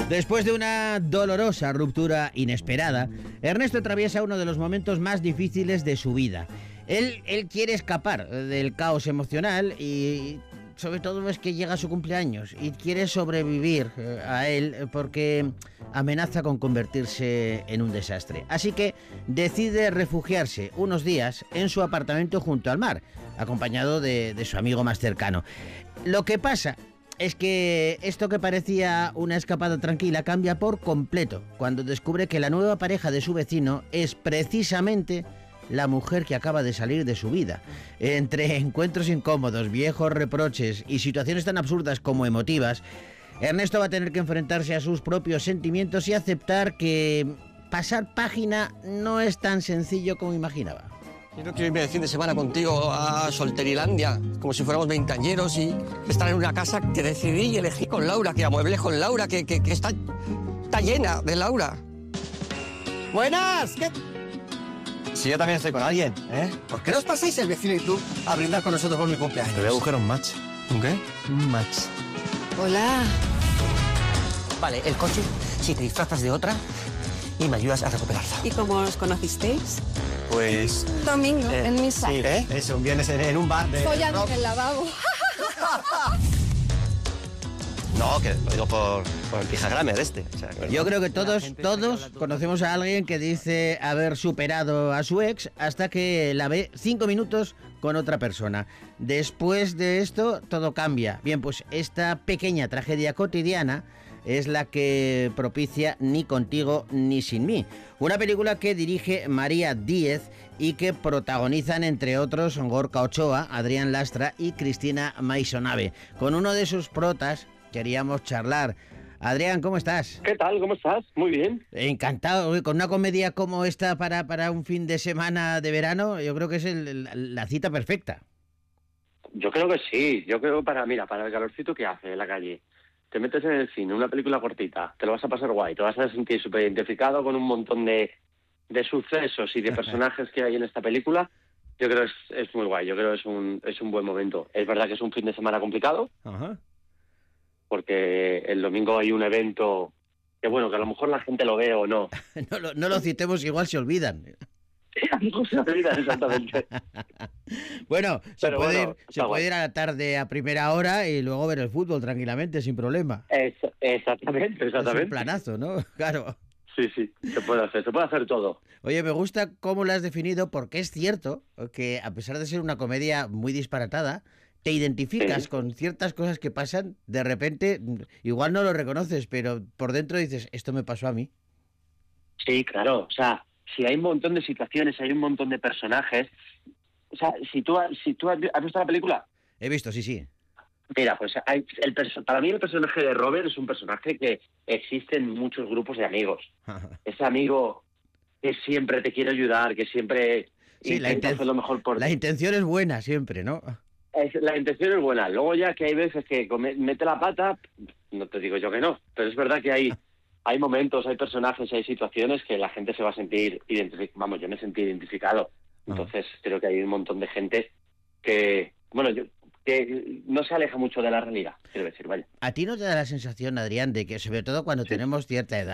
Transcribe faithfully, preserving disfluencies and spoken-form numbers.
Después de una dolorosa ruptura inesperada, Ernesto atraviesa uno de los momentos más difíciles de su vida. Él, él quiere escapar del caos emocional y sobre todo es que llega su cumpleaños y quiere sobrevivir a él porque amenaza con convertirse en un desastre. Así que decide refugiarse unos días en su apartamento junto al mar, acompañado de, de su amigo más cercano. Lo que pasa es que esto que parecía una escapada tranquila cambia por completo cuando descubre que la nueva pareja de su vecino es precisamente la mujer que acaba de salir de su vida. Entre encuentros incómodos, viejos reproches y situaciones tan absurdas como emotivas, Ernesto va a tener que enfrentarse a sus propios sentimientos y aceptar que pasar página no es tan sencillo como imaginaba. Quiero que irme de fin de semana contigo a Solterilandia, como si fuéramos veinteañeros y estar en una casa que decidí y elegí con Laura, que amueblé con Laura, que, que, que está, está llena de Laura. ¡Buenas! ¿Qué? Si yo también estoy con alguien, ¿eh? ¿Por qué no os pasáis el vecino y tú a brindar con nosotros por mi cumpleaños? Me voy a buscar un match. ¿Un qué? Un match. Hola. Vale, el coche, si te disfrazas de otra y me ayudas a recuperarlo. ¿Y cómo os conocisteis? Pues... Domingo, eh, en misa. Sí, ¿eh? Eso, un viernes en, en un bar de... Follando en el lavabo. No, que lo digo por, por el pijagramer este. O sea, que Yo no. creo que todos, todos conocemos a alguien que dice haber superado a su ex hasta que la ve cinco minutos con otra persona. Después de esto, todo cambia. Bien, pues esta pequeña tragedia cotidiana es la que propicia Ni contigo ni sin mí. Una película que dirige María Díez y que protagonizan, entre otros, Gorka Ochoa, Adrián Lastra y Cristina Maisonave. Con uno de sus protas queríamos charlar. Adrián, ¿cómo estás? ¿Qué tal? ¿Cómo estás? Muy bien. Encantado. Con una comedia como esta para, para un fin de semana de verano, yo creo que es el, la cita perfecta. Yo creo que sí. Yo creo para, mira, para el calorcito que hace en la calle. Te metes en el cine, una película cortita, te lo vas a pasar guay, te vas a sentir súper identificado con un montón de, de sucesos y de personajes que hay en esta película. Yo creo que es, es muy guay, yo creo que es un, es un buen momento. Es verdad que es un fin de semana complicado, Ajá. porque el domingo hay un evento que, bueno, que a lo mejor la gente lo ve o no. No lo, no lo citemos, igual se olvidan. Sí, a lo mejor se olvida, exactamente. Bueno, se, Pero puede, bueno, ir, se está puede guay. ir a la tarde a primera hora y luego ver el fútbol tranquilamente, sin problema. Es, exactamente, Es exactamente. un planazo, ¿no? Claro. Sí, sí, se puede hacer, se puede hacer todo. Oye, me gusta cómo lo has definido porque es cierto que a pesar de ser una comedia muy disparatada, te identificas Sí. con ciertas cosas que pasan, de repente, igual no lo reconoces, pero por dentro dices, esto me pasó a mí. Sí, claro, o sea, si hay un montón de situaciones, hay un montón de personajes, o sea, si tú, ha- si tú has vi- has visto la película, He visto, sí, sí. mira, pues hay el perso- para mí el personaje de Robert es un personaje que existe en muchos grupos de amigos. Ese amigo que siempre te quiere ayudar, que siempre Sí, la, intenta inten- hacer lo mejor por la ti. intención es buena siempre, ¿no? Es- La intención es buena. Luego ya que hay veces que come- mete la pata, no te digo yo que no, pero es verdad que hay hay momentos, hay personajes, hay situaciones que la gente se va a sentir identificada. Vamos, yo me sentí identificado. Entonces creo que hay un montón de gente que, bueno, yo, que no se aleja mucho de la realidad, quiero decir, vaya. ¿A ti no te da la sensación, Adrián, de que sobre todo cuando Sí. tenemos cierta edad,